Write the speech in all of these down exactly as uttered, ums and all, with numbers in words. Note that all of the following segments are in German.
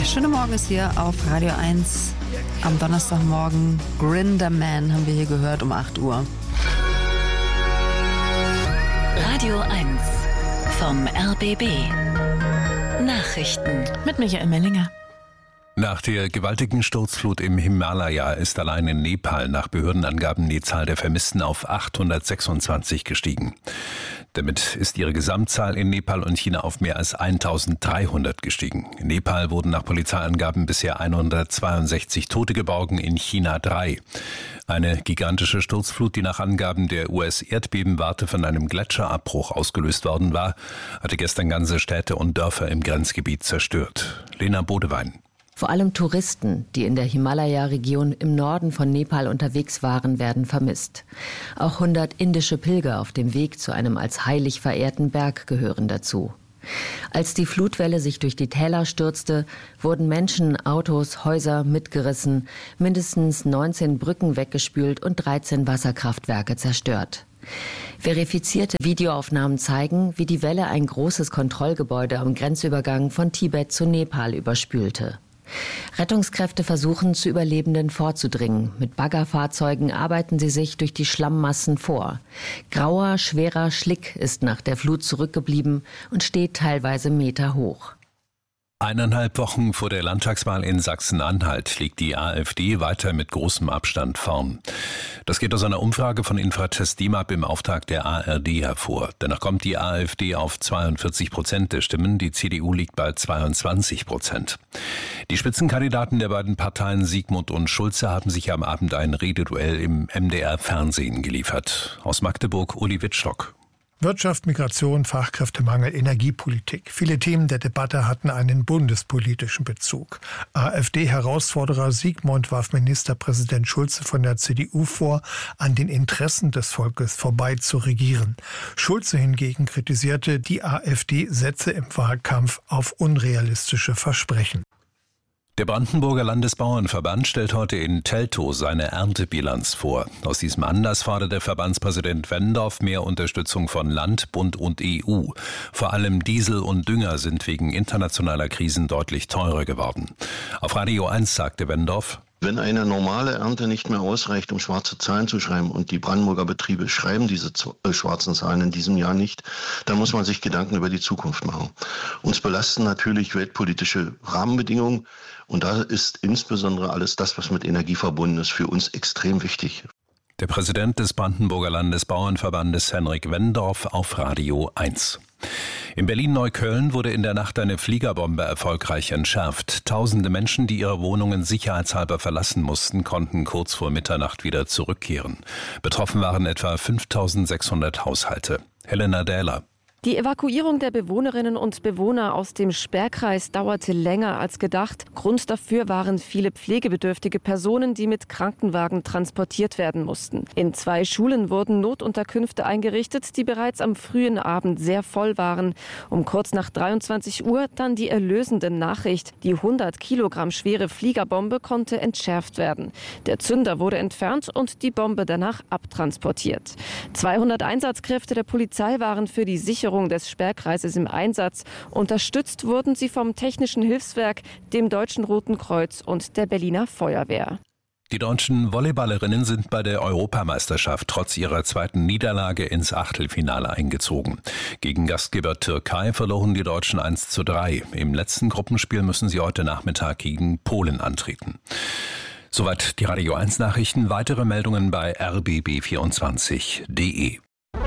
schöne Morgen ist hier auf Radio eins. Am Donnerstagmorgen Grinderman haben wir hier gehört um acht Uhr. Radio eins vom R B B. Nachrichten mit Michael Mellinger. Nach der gewaltigen Sturzflut im Himalaya ist allein in Nepal nach Behördenangaben die Zahl der Vermissten auf achthundertsechsundzwanzig gestiegen. Damit ist ihre Gesamtzahl in Nepal und China auf mehr als eintausenddreihundert gestiegen. In Nepal wurden nach Polizeiangaben bisher hundertzweiundsechzig Tote geborgen, in China drei. Eine gigantische Sturzflut, die nach Angaben der U S-Erdbebenwarte von einem Gletscherabbruch ausgelöst worden war, hatte gestern ganze Städte und Dörfer im Grenzgebiet zerstört. Lena Bodewein. Vor allem Touristen, die in der Himalaya-Region im Norden von Nepal unterwegs waren, werden vermisst. Auch hundert indische Pilger auf dem Weg zu einem als heilig verehrten Berg gehören dazu. Als die Flutwelle sich durch die Täler stürzte, wurden Menschen, Autos, Häuser mitgerissen, mindestens neunzehn Brücken weggespült und dreizehn Wasserkraftwerke zerstört. Verifizierte Videoaufnahmen zeigen, wie die Welle ein großes Kontrollgebäude am Grenzübergang von Tibet zu Nepal überspülte. Rettungskräfte versuchen, zu Überlebenden vorzudringen. Mit Baggerfahrzeugen arbeiten sie sich durch die Schlammmassen vor. Grauer, schwerer Schlick ist nach der Flut zurückgeblieben und steht teilweise Meter hoch. Eineinhalb Wochen vor der Landtagswahl in Sachsen-Anhalt liegt die AfD weiter mit großem Abstand vorn. Das geht aus einer Umfrage von Infratest DIMAP im Auftrag der A R D hervor. Danach kommt die AfD auf zweiundvierzig Prozent der Stimmen, die C D U liegt bei zweiundzwanzig Prozent. Die Spitzenkandidaten der beiden Parteien Siegmund und Schulze haben sich am Abend ein Rededuell im M D R-Fernsehen geliefert. Aus Magdeburg Uli Wittstock. Wirtschaft, Migration, Fachkräftemangel, Energiepolitik. Viele Themen der Debatte hatten einen bundespolitischen Bezug. AfD-Herausforderer Siegmund warf Ministerpräsident Schulze von der C D U vor, an den Interessen des Volkes vorbei zu regieren. Schulze hingegen kritisierte, die AfD setze im Wahlkampf auf unrealistische Versprechen. Der Brandenburger Landesbauernverband stellt heute in Teltow seine Erntebilanz vor. Aus diesem Anlass fordert der Verbandspräsident Wendorf mehr Unterstützung von Land, Bund und E U. Vor allem Diesel und Dünger sind wegen internationaler Krisen deutlich teurer geworden. Auf Radio eins sagte Wendorf: Wenn eine normale Ernte nicht mehr ausreicht, um schwarze Zahlen zu schreiben, und die Brandenburger Betriebe schreiben diese äh, schwarzen Zahlen in diesem Jahr nicht, dann muss man sich Gedanken über die Zukunft machen. Uns belasten natürlich weltpolitische Rahmenbedingungen, und da ist insbesondere alles das, was mit Energie verbunden ist, für uns extrem wichtig. Der Präsident des Brandenburger Landesbauernverbandes Henrik Wendorf auf Radio eins. In Berlin-Neukölln wurde in der Nacht eine Fliegerbombe erfolgreich entschärft. Tausende Menschen, die ihre Wohnungen sicherheitshalber verlassen mussten, konnten kurz vor Mitternacht wieder zurückkehren. Betroffen waren etwa fünftausendsechshundert Haushalte. Helena Dähler. Die Evakuierung der Bewohnerinnen und Bewohner aus dem Sperrkreis dauerte länger als gedacht. Grund dafür waren viele pflegebedürftige Personen, die mit Krankenwagen transportiert werden mussten. In zwei Schulen wurden Notunterkünfte eingerichtet, die bereits am frühen Abend sehr voll waren. Um kurz nach dreiundzwanzig Uhr dann die erlösende Nachricht: Die hundert Kilogramm schwere Fliegerbombe konnte entschärft werden. Der Zünder wurde entfernt und die Bombe danach abtransportiert. zweihundert Einsatzkräfte der Polizei waren für die Sicherung des Sperrkreises im Einsatz. Unterstützt wurden sie vom Technischen Hilfswerk, dem Deutschen Roten Kreuz und der Berliner Feuerwehr. Die deutschen Volleyballerinnen sind bei der Europameisterschaft trotz ihrer zweiten Niederlage ins Achtelfinale eingezogen. Gegen Gastgeber Türkei verloren die Deutschen eins zu drei. Im letzten Gruppenspiel müssen sie heute Nachmittag gegen Polen antreten. Soweit die Radio eins Nachrichten. Weitere Meldungen bei r b b vierundzwanzig punkt d e.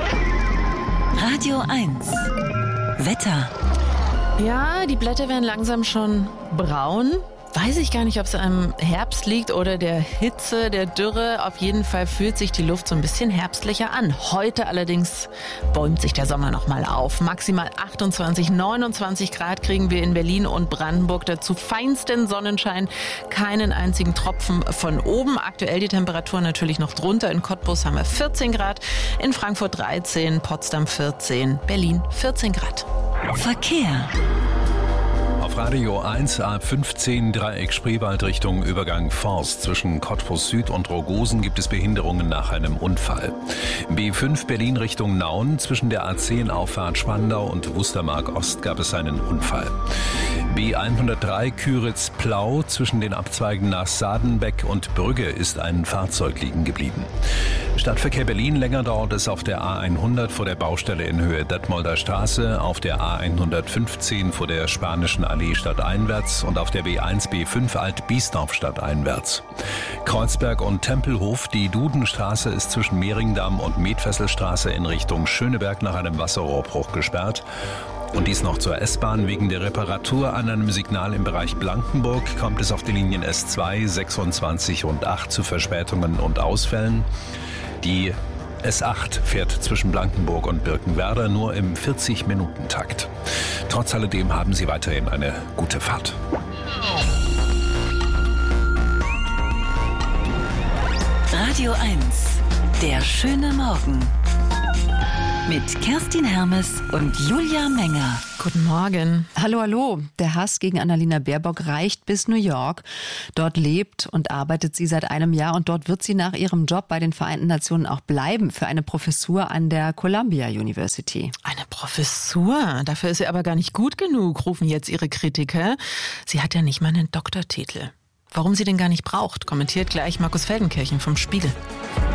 Radio eins Wetter. Ja, die Blätter werden langsam schon braun. Weiß ich gar nicht, ob es am Herbst liegt oder der Hitze, der Dürre. Auf jeden Fall fühlt sich die Luft so ein bisschen herbstlicher an. Heute allerdings bäumt sich der Sommer noch mal auf. Maximal achtundzwanzig, neunundzwanzig Grad kriegen wir in Berlin und Brandenburg. Dazu feinsten Sonnenschein, keinen einzigen Tropfen von oben. Aktuell die Temperatur natürlich noch drunter. In Cottbus haben wir vierzehn Grad, in Frankfurt dreizehn, Potsdam vierzehn, Berlin vierzehn Grad. Verkehr. Auf Radio eins A fünfzehn Dreieck Spreewald Richtung Übergang Forst. Zwischen Cottbus Süd und Rogosen gibt es Behinderungen nach einem Unfall. B fünf Berlin Richtung Nauen. Zwischen der A zehn Auffahrt Spandau und Wustermark Ost gab es einen Unfall. B hundertdrei Küritz-Plau zwischen den Abzweigen nach Sadenbeck und Brügge ist ein Fahrzeug liegen geblieben. Stadtverkehr Berlin, länger dauert es auf der A hundert vor der Baustelle in Höhe Detmolder Straße, auf der A hundertfünfzehn vor der Spanischen Allee stadteinwärts und auf der B eins B fünf Alt-Biesdorf stadteinwärts. Kreuzberg und Tempelhof, die Dudenstraße ist zwischen Mehringdamm und Metfesselstraße in Richtung Schöneberg nach einem Wasserrohrbruch gesperrt. Und dies noch zur S-Bahn. Wegen der Reparatur an einem Signal im Bereich Blankenburg kommt es auf den Linien S zwei, sechsundzwanzig und acht zu Verspätungen und Ausfällen. Die S acht fährt zwischen Blankenburg und Birkenwerder nur im vierzig-Minuten-Takt. Trotz alledem haben Sie weiterhin eine gute Fahrt. Radio eins, der schöne Morgen. Mit Kerstin Hermes und Julia Menger. Guten Morgen. Hallo, hallo. Der Hass gegen Annalena Baerbock reicht bis New York. Dort lebt und arbeitet sie seit einem Jahr und dort wird sie nach ihrem Job bei den Vereinten Nationen auch bleiben für eine Professur an der Columbia University. Eine Professur? Dafür ist sie aber gar nicht gut genug, rufen jetzt ihre Kritiker. Sie hat ja nicht mal einen Doktortitel. Warum sie den gar nicht braucht, kommentiert gleich Markus Feldenkirchen vom Spiegel.